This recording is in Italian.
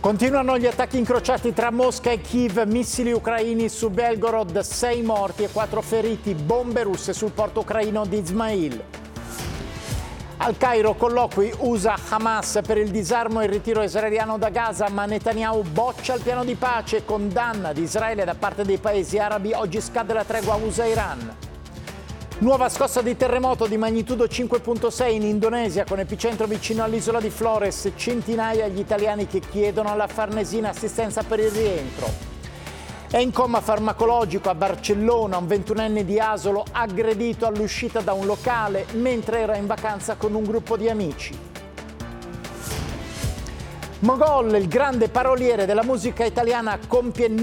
Continuano gli attacchi incrociati tra Mosca e Kiev, missili ucraini su Belgorod, 6 morti e 4 feriti, bombe russe sul porto ucraino di Izmail. Al Cairo colloqui USA-Hamas per il disarmo e il ritiro israeliano da Gaza, ma Netanyahu boccia il piano di pace, condanna di Israele da parte dei paesi arabi, oggi scade la tregua USA-Iran. Nuova scossa di terremoto di magnitudo 5.6 in Indonesia, con epicentro vicino all'isola di Flores, centinaia gli italiani che chiedono alla Farnesina assistenza per il rientro. È in coma farmacologico a Barcellona un 21enne di Asolo aggredito all'uscita da un locale mentre era in vacanza con un gruppo di amici. Mogol, il grande paroliere della musica italiana, compie